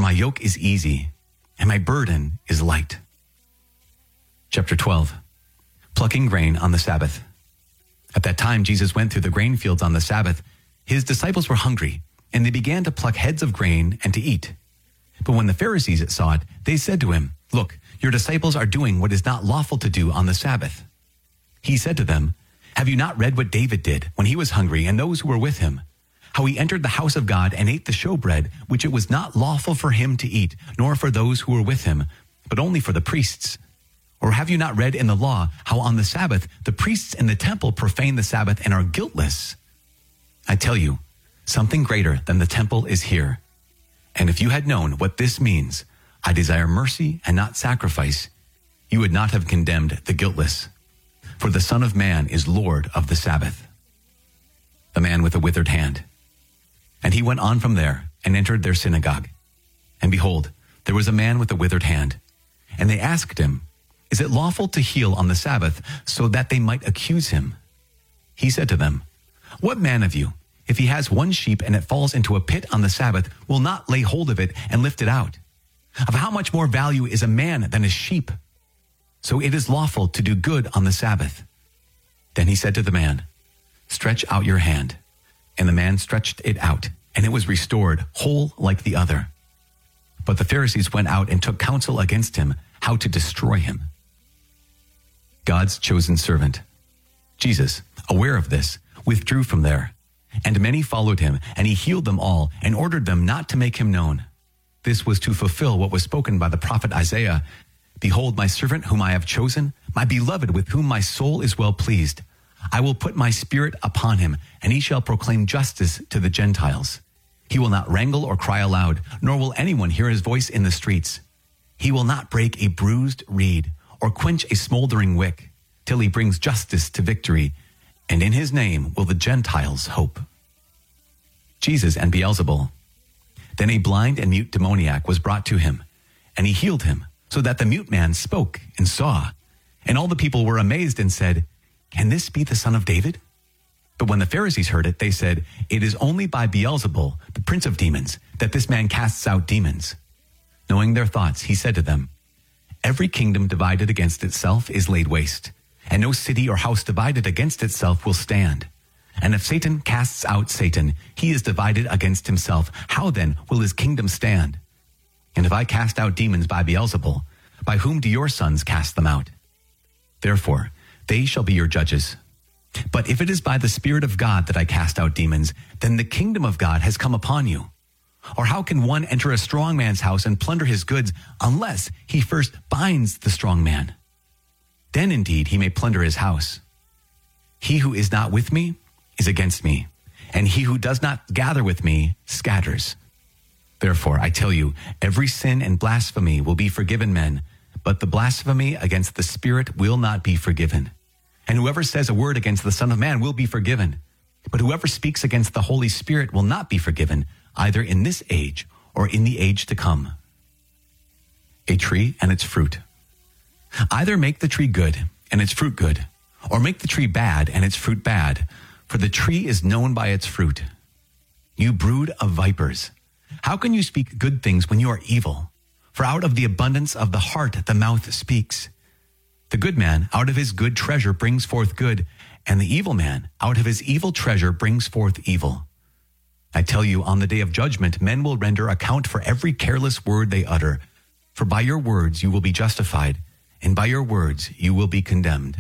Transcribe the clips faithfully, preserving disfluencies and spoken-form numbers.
my yoke is easy and my burden is light. Chapter twelve. Plucking grain on the Sabbath. At that time, Jesus went through the grain fields on the Sabbath. His disciples were hungry, and they began to pluck heads of grain and to eat. But when the Pharisees saw it, they said to him, "Look, your disciples are doing what is not lawful to do on the Sabbath." He said to them, "Have you not read what David did when he was hungry and those who were with him? How he entered the house of God and ate the showbread, which it was not lawful for him to eat, nor for those who were with him, but only for the priests. Or have you not read in the law how on the Sabbath the priests in the temple profane the Sabbath and are guiltless? I tell you, something greater than the temple is here. And if you had known what this means, I desire mercy and not sacrifice, you would not have condemned the guiltless. For the Son of Man is Lord of the Sabbath." The man with the withered hand. And he went on from there and entered their synagogue. And behold, there was a man with a withered hand. And they asked him, "Is it lawful to heal on the Sabbath?" so that they might accuse him. He said to them, "What man of you, if he has one sheep and it falls into a pit on the Sabbath, will not lay hold of it and lift it out? Of how much more value is a man than a sheep? So it is lawful to do good on the Sabbath." Then he said to the man, "Stretch out your hand." And the man stretched it out, and it was restored, whole like the other. But the Pharisees went out and took counsel against him, how to destroy him. God's chosen servant. Jesus, aware of this, withdrew from there. And many followed him, and he healed them all, and ordered them not to make him known. This was to fulfill what was spoken by the prophet Isaiah. "Behold my servant whom I have chosen, my beloved with whom my soul is well pleased. I will put my spirit upon him, and he shall proclaim justice to the Gentiles. He will not wrangle or cry aloud, nor will anyone hear his voice in the streets. He will not break a bruised reed or quench a smoldering wick, till he brings justice to victory, and in his name will the Gentiles hope." Jesus and Beelzebul. Then a blind and mute demoniac was brought to him, and he healed him, so that the mute man spoke and saw. And all the people were amazed and said, "Can this be the son of David?" But when the Pharisees heard it, they said, "It is only by Beelzebul, the prince of demons, that this man casts out demons." Knowing their thoughts, he said to them, "Every kingdom divided against itself is laid waste, and no city or house divided against itself will stand. And if Satan casts out Satan, he is divided against himself. How then will his kingdom stand? And if I cast out demons by Beelzebul, by whom do your sons cast them out? Therefore, they shall be your judges. But if it is by the Spirit of God that I cast out demons, then the kingdom of God has come upon you. Or how can one enter a strong man's house and plunder his goods unless he first binds the strong man? Then indeed he may plunder his house. He who is not with me is against me, and he who does not gather with me scatters. Therefore, I tell you, every sin and blasphemy will be forgiven men, but the blasphemy against the Spirit will not be forgiven. And whoever says a word against the Son of Man will be forgiven. But whoever speaks against the Holy Spirit will not be forgiven, either in this age or in the age to come. A tree and its fruit. Either make the tree good and its fruit good, or make the tree bad and its fruit bad, for the tree is known by its fruit. You brood of vipers, how can you speak good things when you are evil? For out of the abundance of the heart the mouth speaks. The good man out of his good treasure brings forth good, and the evil man out of his evil treasure brings forth evil. I tell you, on the day of judgment, men will render account for every careless word they utter. For by your words you will be justified, and by your words you will be condemned.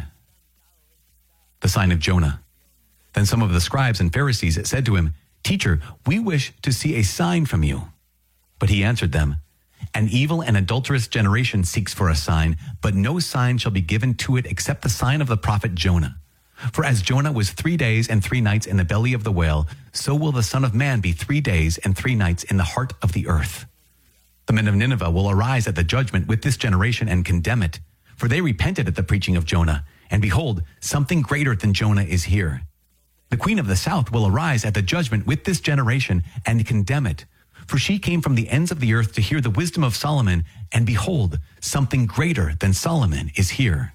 The sign of Jonah. Then some of the scribes and Pharisees said to him, "Teacher, we wish to see a sign from you." But he answered them, "An evil and adulterous generation seeks for a sign, but no sign shall be given to it except the sign of the prophet Jonah. For as Jonah was three days and three nights in the belly of the whale, so will the Son of Man be three days and three nights in the heart of the earth. The men of Nineveh will arise at the judgment with this generation and condemn it, for they repented at the preaching of Jonah, and behold, something greater than Jonah is here. The queen of the south will arise at the judgment with this generation and condemn it, for she came from the ends of the earth to hear the wisdom of Solomon, and behold, something greater than Solomon is here."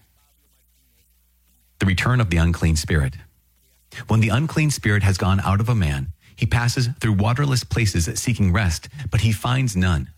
The return of the unclean spirit. When the unclean spirit has gone out of a man, he passes through waterless places seeking rest, but he finds none.